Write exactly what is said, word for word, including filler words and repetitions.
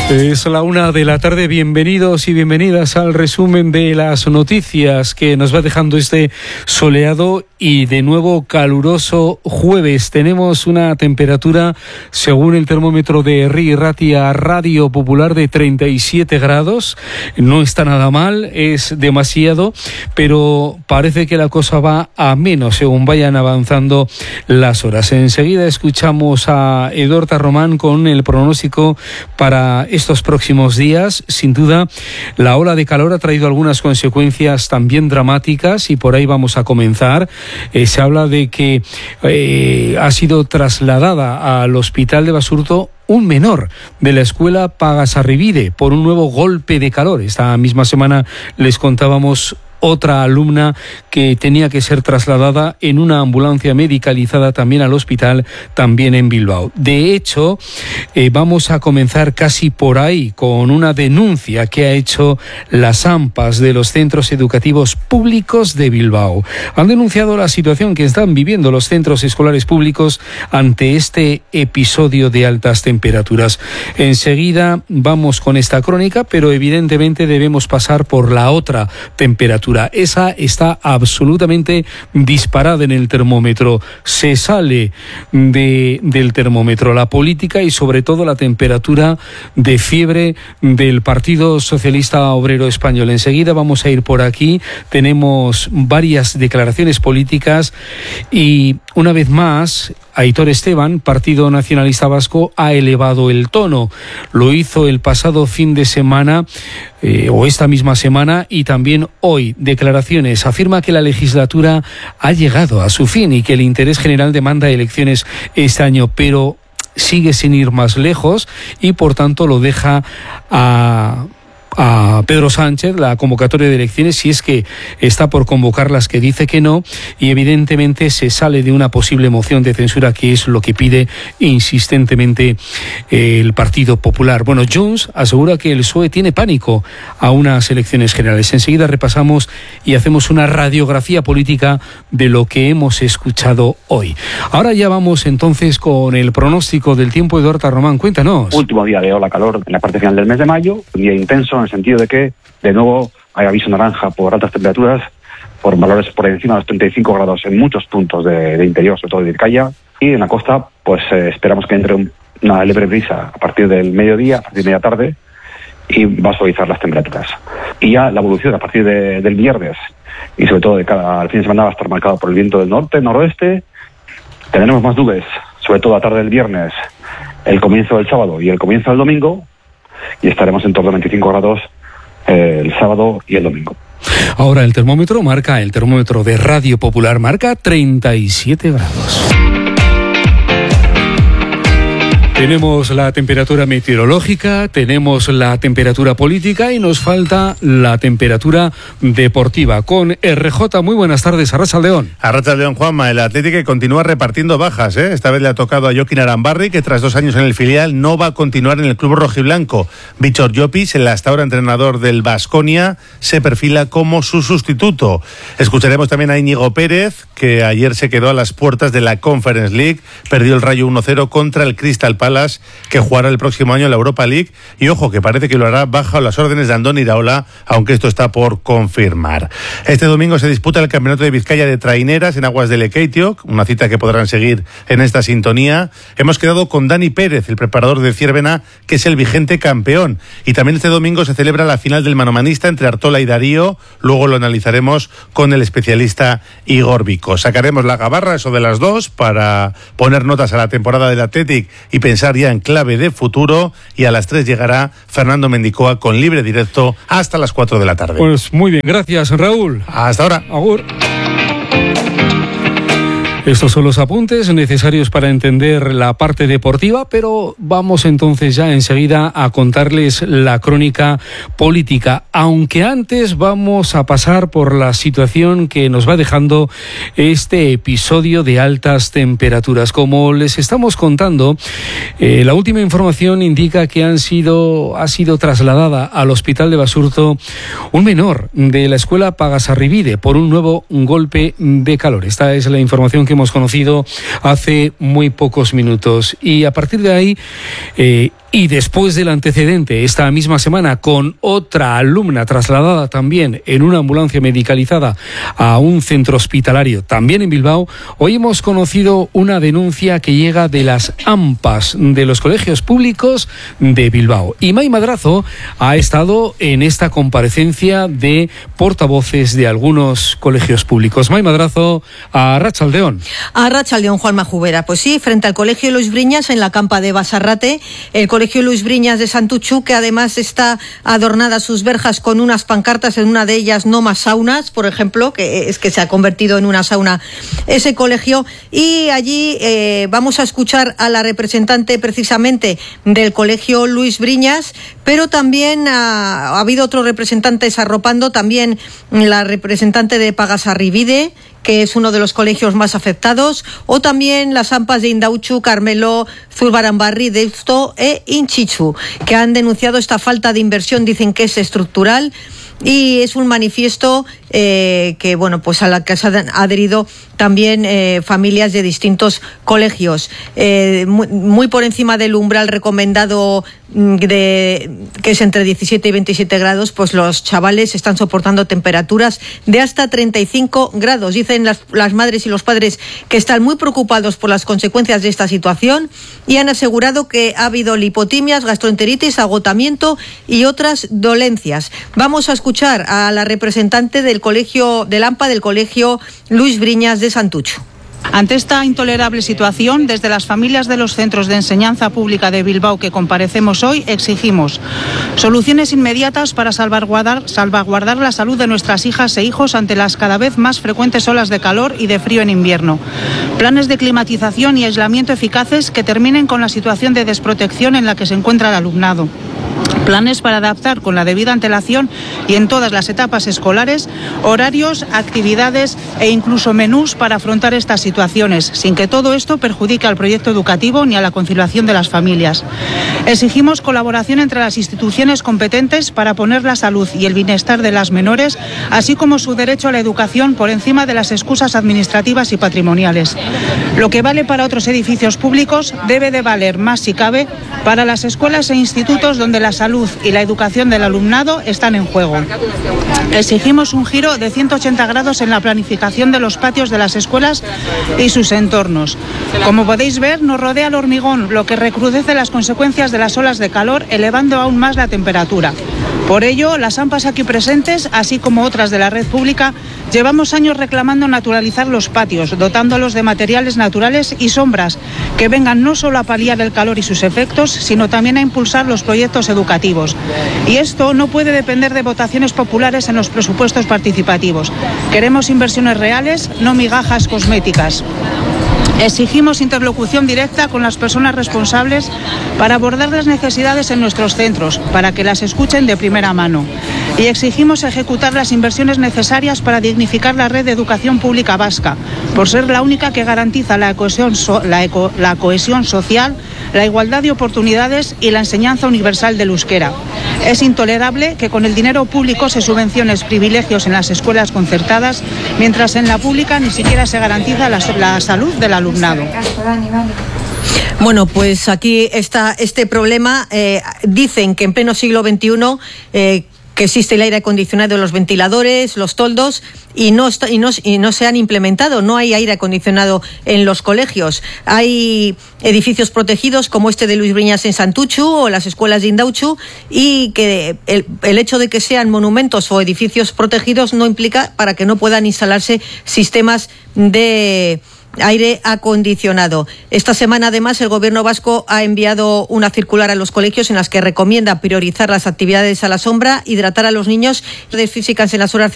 Es la una de la tarde, bienvenidos y bienvenidas al resumen de las noticias que nos va dejando este soleado y de nuevo caluroso jueves. Tenemos una temperatura, según el termómetro de Herri y Ratia Radio Popular, de treinta y siete grados. No está nada mal, es demasiado, pero parece que la cosa va a menos según vayan avanzando las horas. Enseguida escuchamos a Edorta Román con el pronóstico para estos próximos días. Sin duda, la ola de calor ha traído algunas consecuencias también dramáticas y por ahí vamos a comenzar. Eh, se habla de que eh, ha sido trasladada al hospital de Basurto un menor de la escuela Pagasarribide por un nuevo golpe de calor. Esta misma semana les contábamos otra alumna que tenía que ser trasladada en una ambulancia medicalizada también al hospital, también en Bilbao. De hecho, eh, vamos a comenzar casi por ahí con una denuncia que ha hecho las AMPAs de los centros educativos públicos de Bilbao. Han denunciado la situación que están viviendo los centros escolares públicos ante este episodio de altas temperaturas. Enseguida vamos con esta crónica, pero evidentemente debemos pasar por la otra temperatura. Esa está absolutamente disparada en el termómetro. Se sale de, del termómetro la política y sobre todo la temperatura de fiebre del Partido Socialista Obrero Español. Enseguida vamos a ir por aquí. Tenemos varias declaraciones políticas y una vez más Aitor Esteban, Partido Nacionalista Vasco, ha elevado el tono. Lo hizo el pasado fin de semana eh, o esta misma semana y también hoy. Declaraciones. Afirma que la legislatura ha llegado a su fin y que el interés general demanda elecciones este año, pero sigue sin ir más lejos y por tanto lo deja a... a Pedro Sánchez la convocatoria de elecciones, si es que está por convocarlas, que dice que no, y evidentemente se sale de una posible moción de censura, que es lo que pide insistentemente el Partido Popular. Bueno, Junts asegura que el P S O E tiene pánico a unas elecciones generales. Enseguida repasamos y hacemos una radiografía política de lo que hemos escuchado hoy. Ahora ya vamos entonces con el pronóstico del tiempo. Edorta Román, cuéntanos. Último día de ola calor en la parte final del mes de mayo, un día intenso en el sentido de que, de nuevo, hay aviso naranja por altas temperaturas, por valores por encima de los treinta y cinco grados en muchos puntos de, de interior, sobre todo de Vizcaya, y en la costa, pues eh, esperamos que entre un, una leve brisa a partir del mediodía, a partir de media tarde, y va a suavizar las temperaturas. Y ya la evolución a partir de, del viernes, y sobre todo de cada al fin de semana, va a estar marcado por el viento del norte, noroeste. Tendremos más nubes, sobre todo a tarde del viernes, el comienzo del sábado y el comienzo del domingo, y estaremos en torno a veinticinco grados eh, el sábado y el domingo. Ahora el termómetro marca, el termómetro de Radio Popular marca treinta y siete grados. Tenemos la temperatura meteorológica, tenemos la temperatura política y nos falta la temperatura deportiva. Con R J, muy buenas tardes, Arratsaldeon. Arratsaldeon, Juanma. El Atlético continúa repartiendo bajas, ¿eh? Esta vez le ha tocado a Jokin Arambarri, que tras dos años en el filial no va a continuar en el club rojiblanco. Víctor Llopis, el hasta ahora entrenador del Baskonia, se perfila como su sustituto. Escucharemos también a Íñigo Pérez, que ayer se quedó a las puertas de la Conference League, perdió el Rayo uno cero contra el Crystal Palace, que jugará el próximo año en la Europa League, y ojo, que parece que lo hará bajo las órdenes de Andón Iraola, aunque esto está por confirmar. Este domingo se disputa el Campeonato de Vizcaya de Traineras en aguas de Lekeitiok, una cita que podrán seguir en esta sintonía. Hemos quedado con Dani Pérez, el preparador de Ciervena, que es el vigente campeón, y también este domingo se celebra la final del manomanista entre Artola y Darío. Luego lo analizaremos con el especialista Igor Vico. Sacaremos la gabarra, eso de las dos, para poner notas a la temporada del Athletic y pensar ya en clave de futuro, y a las tres llegará Fernando Mendicoa con libre directo hasta las cuatro de la tarde. Pues muy bien, gracias, Raúl. Hasta ahora. Agur. Estos son los apuntes necesarios para entender la parte deportiva, pero vamos entonces ya enseguida a contarles la crónica política, aunque antes vamos a pasar por la situación que nos va dejando este episodio de altas temperaturas. Como les estamos contando, eh, la última información indica que han sido, ha sido trasladada al hospital de Basurto un menor de la escuela Pagasarribide por un nuevo golpe de calor. Esta es la información que hemos conocido hace muy pocos minutos, y a partir de ahí eh, Y después del antecedente, esta misma semana, con otra alumna trasladada también en una ambulancia medicalizada a un centro hospitalario, también en Bilbao, hoy hemos conocido una denuncia que llega de las AMPAs, de los colegios públicos de Bilbao. Y May Madrazo ha estado en esta comparecencia de portavoces de algunos colegios públicos. May Madrazo, a Arratsaldeon. A Arratsaldeon, Juan Majubera. Pues sí, frente al Colegio Luis Briñas, en la campa de Basarrate, el Colegio Luis Briñas de Santutxu, que además está adornada sus verjas con unas pancartas, en una de ellas no más saunas, por ejemplo, que es que se ha convertido en una sauna ese colegio. Y allí eh, vamos a escuchar a la representante precisamente del Colegio Luis Briñas, pero también ha, ha habido otros representantes arropando, también la representante de Pagasarribide, que es uno de los colegios más afectados, o también las AMPAs de Indautxu, Carmelo, Zurbaranbarri, Deusto e Inchichu, que han denunciado esta falta de inversión, dicen que es estructural, y es un manifiesto eh, que, bueno, pues a la que se han adherido también eh, familias de distintos colegios. Eh, muy, muy por encima del umbral recomendado, de, que es entre diecisiete y veintisiete grados, pues los chavales están soportando temperaturas de hasta treinta y cinco grados. Dicen las, las madres y los padres que están muy preocupados por las consecuencias de esta situación y han asegurado que ha habido lipotimias, gastroenteritis, agotamiento y otras dolencias. Vamos a escuchar a la representante del colegio del AMPA, del Colegio Luis Briñas de Santutxu. Ante esta intolerable situación, desde las familias de los centros de enseñanza pública de Bilbao que comparecemos hoy, exigimos soluciones inmediatas para salvaguardar, salvaguardar la salud de nuestras hijas e hijos ante las cada vez más frecuentes olas de calor y de frío en invierno. Planes de climatización y aislamiento eficaces que terminen con la situación de desprotección en la que se encuentra el alumnado. Planes para adaptar con la debida antelación y en todas las etapas escolares horarios, actividades e incluso menús para afrontar estas situaciones, sin que todo esto perjudique al proyecto educativo ni a la conciliación de las familias. Exigimos colaboración entre las instituciones competentes para poner la salud y el bienestar de las menores, así como su derecho a la educación, por encima de las excusas administrativas y patrimoniales. Lo que vale para otros edificios públicos debe de valer, más si cabe, para las escuelas e institutos donde la salud y la educación del alumnado están en juego. Exigimos un giro de ciento ochenta grados en la planificación de los patios de las escuelas y sus entornos. Como podéis ver, nos rodea el hormigón, lo que recrudece las consecuencias de las olas de calor, elevando aún más la temperatura. Por ello, las AMPAs aquí presentes, así como otras de la red pública, llevamos años reclamando naturalizar los patios, dotándolos de materiales naturales y sombras que vengan no solo a paliar el calor y sus efectos, sino también a impulsar los proyectos educativos. Y esto no puede depender de votaciones populares en los presupuestos participativos. Queremos inversiones reales, no migajas cosméticas. Exigimos interlocución directa con las personas responsables para abordar las necesidades en nuestros centros, para que las escuchen de primera mano. Y exigimos ejecutar las inversiones necesarias para dignificar la red de educación pública vasca, por ser la única que garantiza la cohesión, so- la eco- la cohesión social, la igualdad de oportunidades y la enseñanza universal del euskera. Es intolerable que con el dinero público se subvencionen privilegios en las escuelas concertadas, mientras en la pública ni siquiera se garantiza la, la salud del alumnado. Bueno, pues aquí está este problema. Eh, dicen que en pleno siglo veintiuno eh, que existe el aire acondicionado, los ventiladores, los toldos, y no, está, y, no, y no se han implementado. No hay aire acondicionado en los colegios. Hay edificios protegidos como este de Luis Briñas en Santutxu o las escuelas de Indautxu, y que el, el hecho de que sean monumentos o edificios protegidos no implica para que no puedan instalarse sistemas de aire acondicionado. Esta semana, además, el Gobierno vasco ha enviado una circular a los colegios en las que recomienda priorizar las actividades a la sombra, hidratar a los niños, de físicas en las horas